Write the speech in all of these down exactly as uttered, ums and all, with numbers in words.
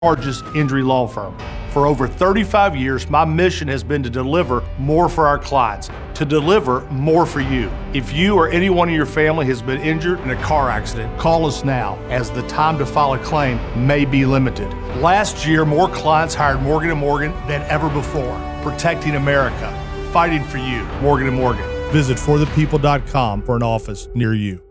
largest injury law firm. For over thirty-five years, my mission has been to deliver more for our clients, to deliver more for you. If you or anyone in your family has been injured in a car accident, call us now, as the time to file a claim may be limited. Last year, more clients hired Morgan and Morgan than ever before, protecting America, fighting for you. Morgan and Morgan. Visit for the people dot com for an office near you.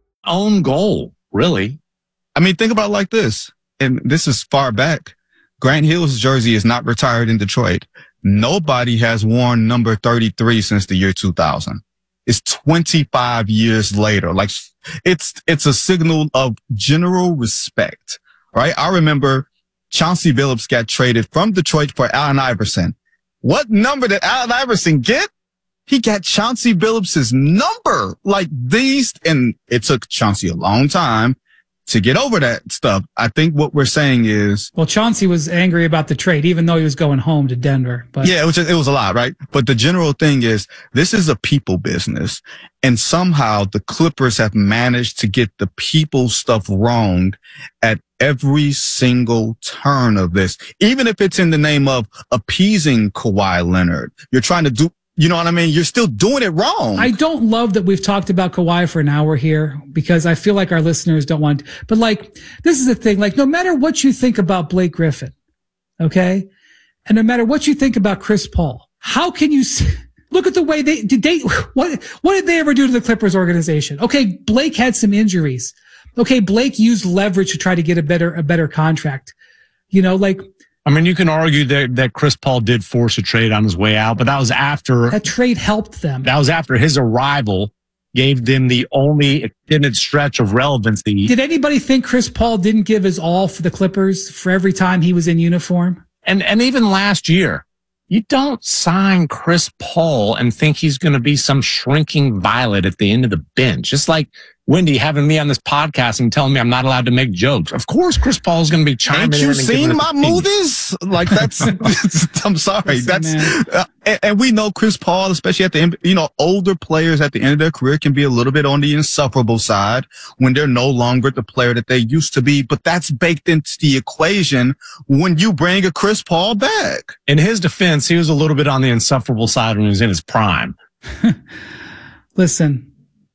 Own goal, really. I mean, think about it like this, and this is far back. Grant Hill's jersey is not retired in Detroit. Nobody has worn number thirty-three since the year two thousand. It's twenty-five years later. Like, it's, it's a signal of general respect, right? I remember Chauncey Billups got traded from Detroit for Allen Iverson. What number did Allen Iverson get? He got Chauncey Billups' number. Like these, and it took Chauncey a long time to get over that stuff. I think what we're saying is, well, Chauncey was angry about the trade, even though he was going home to Denver. But yeah, it was, it was a lot, right? But the general thing is, this is a people business, and somehow the Clippers have managed to get the people stuff wrong at every single turn of this. Even if it's in the name of appeasing Kawhi Leonard, you're trying to do, you know what I mean? You're still doing it wrong. I don't love that we've talked about Kawhi for an hour here, because I feel like our listeners don't want, but like, this is the thing, like, no matter what you think about Blake Griffin, okay? And no matter what you think about Chris Paul, how can you see, look at the way they, did they, what, what did they ever do to the Clippers organization? Okay, Blake had some injuries. Okay, Blake used leverage to try to get a better, a better contract. You know, like, I mean, you can argue that, that Chris Paul did force a trade on his way out, but that was after that trade helped them. That was after his arrival gave them the only extended stretch of relevancy. Did anybody think Chris Paul didn't give his all for the Clippers for every time he was in uniform? And, and even last year, you don't sign Chris Paul and think he's going to be some shrinking violet at the end of the bench. Just like Wendy having me on this podcast and telling me I'm not allowed to make jokes. Of course, Chris Paul's going to be chiming in. Ain't you and seen my movies? Like, that's, I'm sorry. Listen, that's, uh, and, and we know Chris Paul, especially at the end, you know, older players at the end of their career can be a little bit on the insufferable side when they're no longer the player that they used to be. But that's baked into the equation when you bring a Chris Paul back. In his defense, he was a little bit on the insufferable side when he was in his prime. Listen.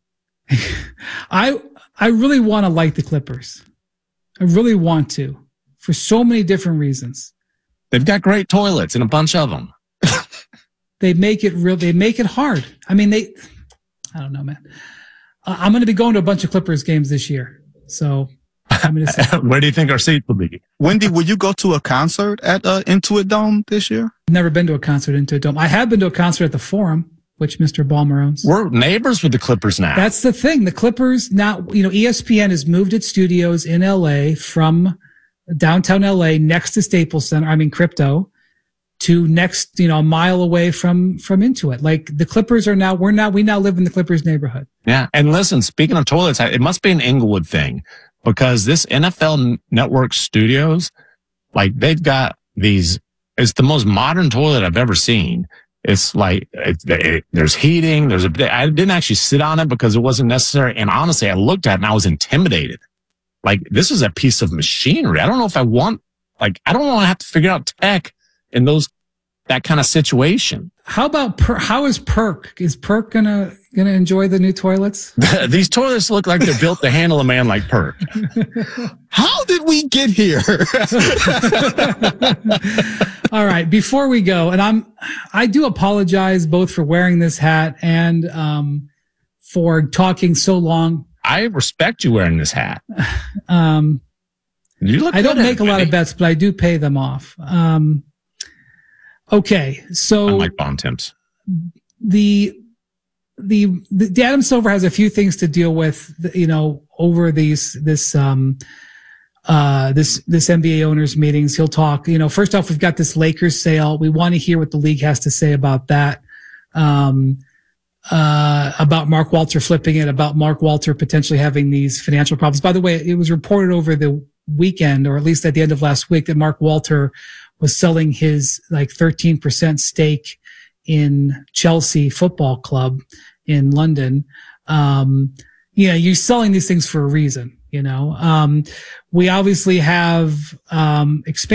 I I really want to like the Clippers. I really want to, for so many different reasons. They've got great toilets and a bunch of them. They make it real. They make it hard. I mean, they. I don't know, man. Uh, I'm going to be going to a bunch of Clippers games this year, so I'm going to say. Where do you think our seats will be? Wendy, will you go to a concert at uh, Intuit Dome this year? Never been to a concert at Intuit Dome. I have been to a concert at the Forum, which Mister Ballmer owns. We're neighbors with the Clippers now. That's the thing. The Clippers now, you know, E S P N has moved its studios in L A from downtown L A next to Staples Center, I mean, Crypto, to next, you know, a mile away from, from Intuit. Like, the Clippers are now, we're now, we now live in the Clippers neighborhood. Yeah. And listen, speaking of toilets, it must be an Inglewood thing, because this N F L Network studios, like, they've got these, it's the most modern toilet I've ever seen. It's like, it, it, there's heating. There's a, I didn't actually sit on it because it wasn't necessary. And honestly, I looked at it and I was intimidated. Like, this is a piece of machinery. I don't know if I want, like, I don't want to have to figure out tech in those, that kind of situation. How about, per, how is Perk? Is Perk gonna, gonna enjoy the new toilets? These toilets look like they're built to handle a man like Perk. How did we get here? All right. Before we go, and I'm, I do apologize both for wearing this hat and, um, for talking so long. I respect you wearing this hat. Um, you look I don't make it, a lot Wendy. of bets, but I do pay them off. Um, okay. So Unlike Bon Temps. the, the, the Adam Silver has a few things to deal with, you know, over these, this, um, uh, this, this N B A owners meetings. He'll talk, you know, first off, we've got this Lakers sale. We want to hear what the league has to say about that. Um, uh, about Mark Walter flipping it, about Mark Walter potentially having these financial problems. By the way, it was reported over the weekend, or at least at the end of last week, that Mark Walter was selling his like thirteen percent stake in Chelsea Football Club in London. Um, you know, you're selling these things for a reason. You know, um, we obviously have um, expanded.